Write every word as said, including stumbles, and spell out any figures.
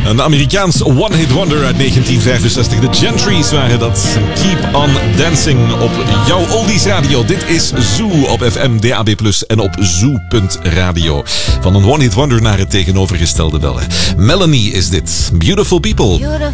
Een Amerikaans one-hit wonder uit negentien vijfenzestig. De Gentrys waren dat. Keep on Dancing op jouw Oldies Radio. Dit is Zoo op F M, D A B plus, en op zoo punt radio. Van een one-hit wonder naar het tegenovergestelde wel. Melanie is dit. Beautiful People. Beautiful